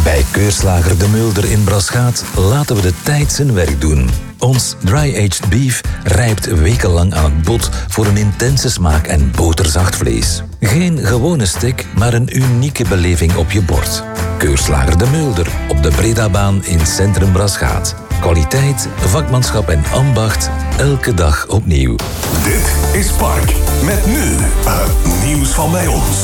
Bij Keurslager De Mulder in Braschaat laten we de tijd zijn werk doen. Ons dry-aged beef rijpt wekenlang aan het bot voor een intense smaak en boterzacht vlees. Geen gewone steak, maar een unieke beleving op je bord. Keurslager De Mulder op de Bredabaan in Centrum Braschaat. Kwaliteit, vakmanschap en ambacht, elke dag opnieuw. Dit is Park, met nu het nieuws van bij ons.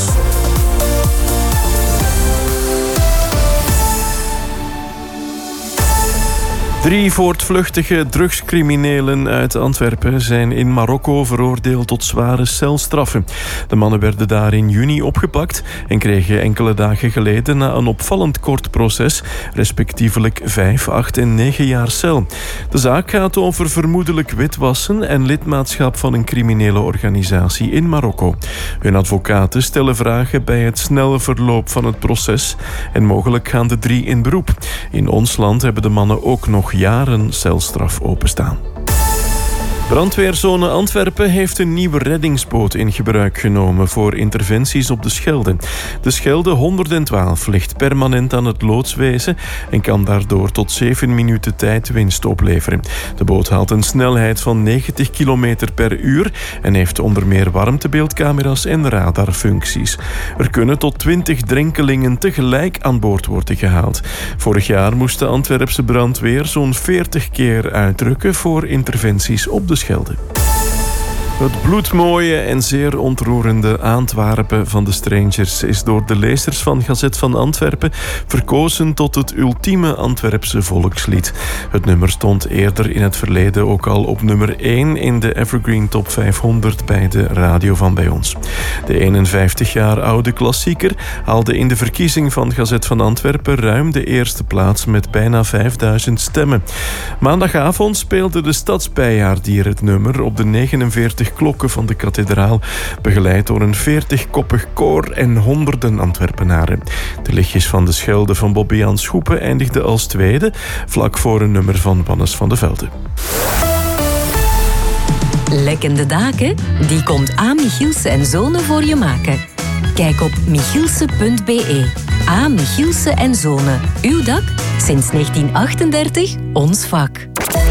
3 voortvluchtige drugscriminelen uit Antwerpen zijn in Marokko veroordeeld tot zware celstraffen. De mannen werden daar in juni opgepakt en kregen enkele dagen geleden na een opvallend kort proces respectievelijk 5, 8 en 9 jaar cel. De zaak gaat over vermoedelijk witwassen en lidmaatschap van een criminele organisatie in Marokko. Hun advocaten stellen vragen bij het snelle verloop van het proces en mogelijk gaan de 3 in beroep. In ons land hebben de mannen ook nog jaren celstraf openstaan. Brandweerzone Antwerpen heeft een nieuwe reddingsboot in gebruik genomen voor interventies op de Schelde. De Schelde 112 ligt permanent aan het loodswezen en kan daardoor tot 7 minuten tijdwinst opleveren. De boot haalt een snelheid van 90 km per uur en heeft onder meer warmtebeeldcamera's en radarfuncties. Er kunnen tot 20 drenkelingen tegelijk aan boord worden gehaald. Vorig jaar moest de Antwerpse brandweer zo'n 40 keer uitrukken voor interventies op de Schelde. Het bloedmooie en zeer ontroerende Antwerpen van de Strangers is door de lezers van Gazet van Antwerpen verkozen tot het ultieme Antwerpse volkslied. Het nummer stond eerder in het verleden ook al op nummer 1 in de Evergreen Top 500 bij de radio van bij ons. De 51 jaar oude klassieker haalde in de verkiezing van Gazet van Antwerpen ruim de eerste plaats met bijna 5000 stemmen. Maandagavond speelde de Stadsbijaardier het nummer op de 49 klokken van de kathedraal, begeleid door een 40-koppig koor en honderden Antwerpenaren. De lichtjes van de Schelde van Bobbejaan Schoepen eindigde als tweede, vlak voor een nummer van Wannes van de Velde. Lekkende daken, die komt A. Michielse en Zonen voor je maken. Kijk op michielse.be. A. Michielse en Zonen. Uw dak, sinds 1938 ons vak.